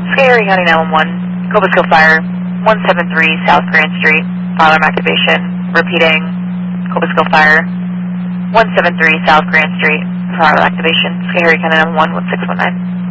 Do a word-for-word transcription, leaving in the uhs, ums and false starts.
Sky County nine one one, Cobblesville Fire, one seven three South Grand Street, fire alarm activation. Repeating, Cobblesville Fire, one seven three South Grand Street, fire alarm activation. Sky County nine one one, one six one nine.